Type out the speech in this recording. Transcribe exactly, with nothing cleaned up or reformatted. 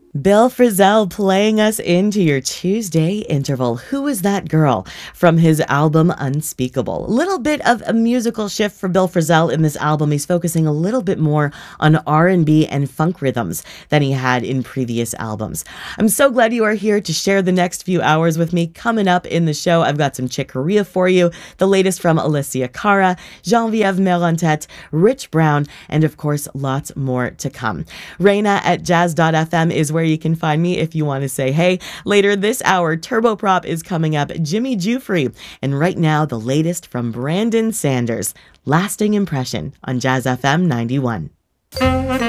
Bill Frisell playing us into your Tuesday interval. Who is that girl? From his album Unspeakable. A little bit of a musical shift for Bill Frisell in this album. He's focusing a little bit more on R and B and funk rhythms than he had in previous albums. I'm so glad you are here to share the next few hours with me. Coming up in the show, I've got some Chick Corea for you, the latest from Alicia Cara, Geneviève Merontet, Rich Brown, and of course, lots more to come. Reina at jazz dot f m is where you can find me if you want to say hey. Later this hour, Turboprop is coming up, Jimmy Jufrey, and right now the latest from Brandon Sanders, Lasting Impression on Jazz F M ninety-one.